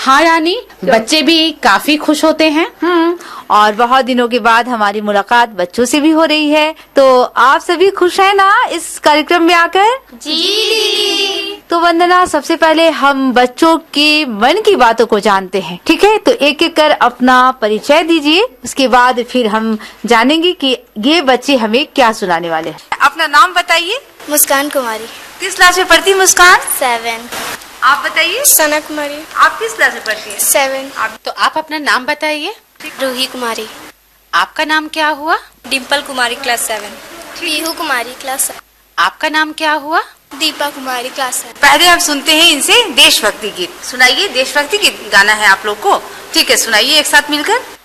हाँ रानी, बच्चे भी काफी खुश होते हैं। और बहुत दिनों के बाद हमारी मुलाकात बच्चों से भी हो रही है, तो आप सभी खुश हैं ना इस कार्यक्रम में आकर? जी। तो वंदना, सबसे पहले हम बच्चों के मन की बातों को जानते हैं, ठीक है? तो एक एक कर अपना परिचय दीजिए, उसके बाद फिर हम जानेंगे कि ये बच्चे हमें क्या सुनाने वाले हैं। अपना नाम बताइए। मुस्कान कुमारी। किस क्लास में पढ़ती मुस्कान? 7। आप बताइए। सना कुमारी। आप किस क्लास में पढ़ती हैं? 7। तो आप अपना नाम बताइए। रूही कुमारी। आपका नाम क्या हुआ? डिम्पल कुमारी, क्लास 7। पीहू कुमारी, क्लास 7। आपका नाम क्या हुआ? दीपा कुमारी, क्लास 7। पहले हम सुनते हैं इनसे देशभक्ति गीत। सुनाइए, देशभक्ति गीत गाना है आप लोग को। ठीक है, सुनाइए एक साथ मिलकर।